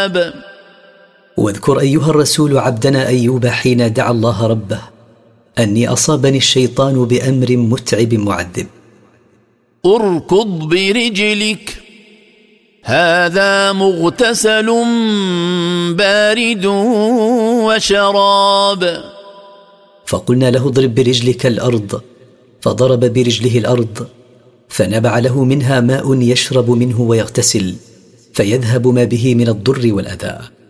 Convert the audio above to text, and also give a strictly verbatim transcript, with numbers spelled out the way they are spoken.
أواب. واذكر أيها الرسول عبدنا أيوب حين دعا الله ربه أني أصابني الشيطان بأمر متعب معذب. اركض برجلك هذا مغتسل بارد وشراب. فقلنا له اضرب برجلك الأرض، فضرب برجله الأرض فنبع له منها ماء يشرب منه ويغتسل، فيذهب ما به من الضر والأذى.